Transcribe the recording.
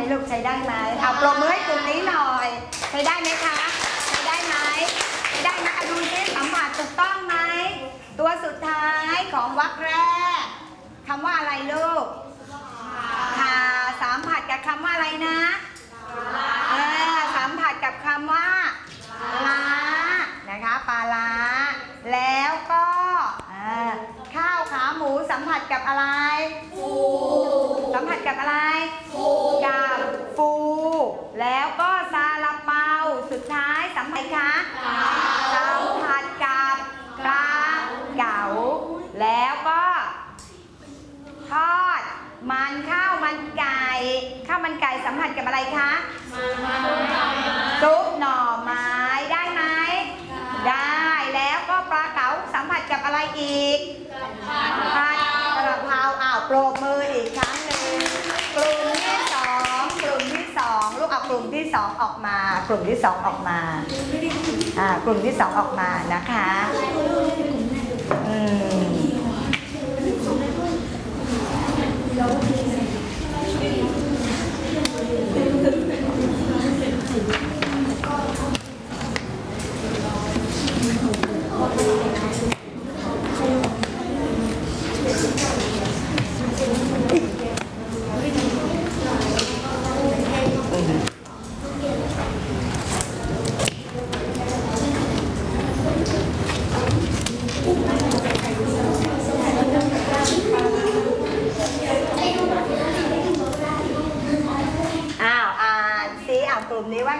ลูกใช้ได้ไหมเอาปรบมือให้กลุ่มนี้หน่อยใช้ได้ไหมคะใช้ได้ไหมใช้ได้ไหมดูซิสัมผัสถูกต้องไหมตัวสุดท้ายของวรรคแรกคำว่าอะไรลูกค่ะสัมผัสกับคำว่าอะไรนะสัมผัสกับคำว่าล้านะคะปลาล้าแล้วก็ข้าวขาหมูสัมผัสกับอะไรฟูสัมผัสกับอะไรฟูกับฟูแล้วก็ซาลาเปาสุดท้ายสัมผัสคะสัมผัสกับปลาเก๋าแล้วก็ทอดมันข้าวมันไก่ข้าวมันไก่สัมผัสกับอะไรคะซุปหน่อไม้ได้ไหมได้แล้วก็ปลาเก๋าสัมผัสกับอะไรอีกผัดกระเพราปรบมืออีกครั้งหนึ่งกลุ่มที่สองลูกเอากลุ่มที่สองออกมากลุ่มที่สองออกมากลุ่มที่สองออกมานะคะ